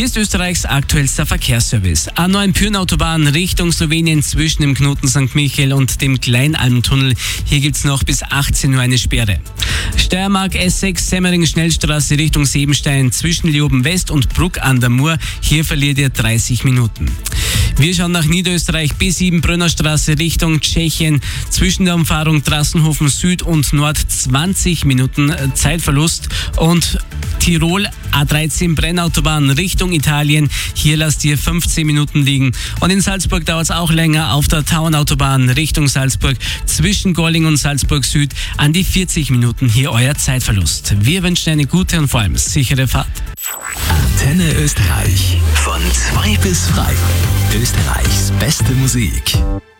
Hier ist Österreichs aktuellster Verkehrsservice. A9 Pyhrn-Autobahn Richtung Slowenien zwischen dem Knoten St. Michael und dem Kleinalmtunnel. Hier gibt's noch bis 18 Uhr eine Sperre. Steiermark S6 Semmering-Schnellstraße Richtung Sebenstein zwischen Leoben West und Bruck an der Mur. Hier verliert ihr 30 Minuten. Wir schauen nach Niederösterreich B7 Brönnerstraße Richtung Tschechien. Zwischen der Umfahrung Trassenhofen Süd und Nord 20 Minuten Zeitverlust. Und Tirol A13 Brennautobahn Richtung Italien. Hier lasst ihr 15 Minuten liegen. Und in Salzburg dauert es auch länger auf der Tauernautobahn Richtung Salzburg zwischen Golling und Salzburg Süd an die 40 Minuten. Hier euer Zeitverlust. Wir wünschen eine gute und vor allem sichere Fahrt. Antenne Österreich. Von 2 bis 3. Österreichs beste Musik.